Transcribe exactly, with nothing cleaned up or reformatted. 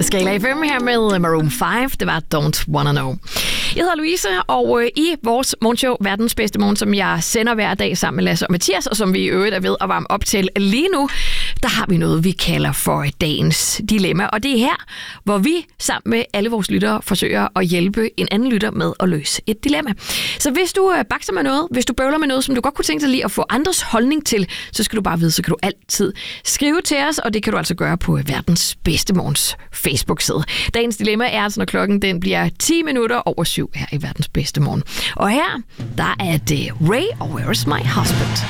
Skala F M her med Maroon fem. Det var Don't Wanna Know. Jeg hedder Louise, og i vores morgenshow, Verdens Bedste Morgen, som jeg sender hver dag sammen med Lasse og Mathias, og som vi i øvrigt er ved at varme op til lige nu, der har vi noget, vi kalder for dagens dilemma. Og det er her, hvor vi sammen med alle vores lyttere forsøger at hjælpe en anden lytter med at løse et dilemma. Så hvis du bakser med noget, hvis du bøvler med noget, som du godt kunne tænke dig lige at få andres holdning til, så skal du bare vide, så kan du altid skrive til os, og det kan du altså gøre på Verdens Bedste Morgens Facebook-side. Dagens dilemma er altså, når klokken den bliver ti minutter over syv her i Verdens Bedste Morgen. Og her, der er det Ray og Where Is My Husband?